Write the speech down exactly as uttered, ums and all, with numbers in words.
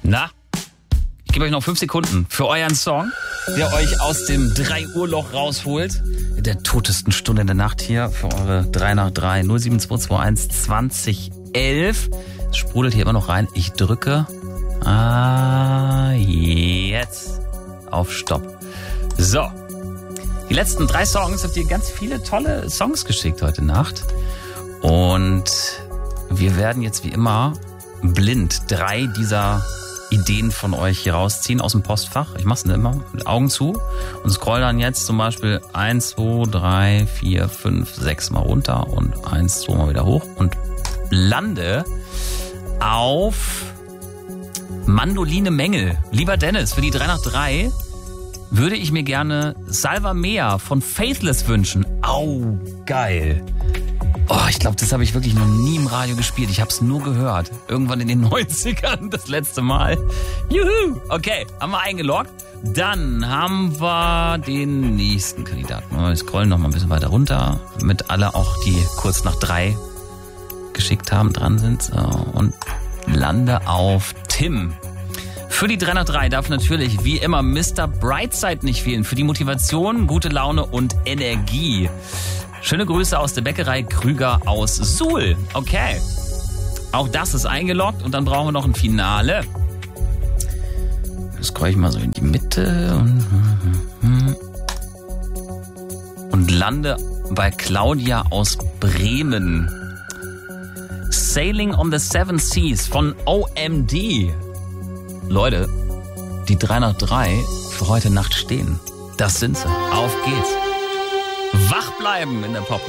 Na? Ich gebe euch noch fünf Sekunden für euren Song, der euch aus dem drei Uhr Loch rausholt. In der totesten Stunde in der Nacht hier für eure drei nach drei null sieben zwei zwei eins zwanzig elf. Es sprudelt hier immer noch rein. Ich drücke ah, jetzt auf Stopp. So. Die letzten drei Songs habt ihr ganz viele tolle Songs geschickt heute Nacht. Und wir werden jetzt wie immer blind drei dieser Ideen von euch hier rausziehen aus dem Postfach. Ich mach's nicht immer mit Augen zu und scroll dann jetzt zum Beispiel eins, zwei, drei, vier, fünf, sechs mal runter und eins, zwei mal wieder hoch und lande auf Mandoline Mängel. Lieber Dennis, für die drei nach drei würde ich mir gerne Salva Mea von Faithless wünschen. Au, geil. Oh, ich glaube, das habe ich wirklich noch nie im Radio gespielt. Ich habe es nur gehört. Irgendwann in den neunzigern, das letzte Mal. Juhu! Okay, haben wir eingeloggt. Dann haben wir den nächsten Kandidaten. Wir scrollen noch mal ein bisschen weiter runter, damit alle auch, die kurz nach drei geschickt haben, dran sind. So, und lande auf Tim. Für die drei nach drei darf natürlich wie immer Mister Brightside nicht fehlen. Für die Motivation, gute Laune und Energie. Schöne Grüße aus der Bäckerei Krüger aus Suhl. Okay. Auch das ist eingeloggt und dann brauchen wir noch ein Finale. Das scroll ich mal so in die Mitte und, und lande bei Claudia aus Bremen. Sailing on the Seven Seas von O M D. Leute, die drei nach drei für heute Nacht stehen. Das sind sie. Auf geht's. Wach bleiben in der Pop.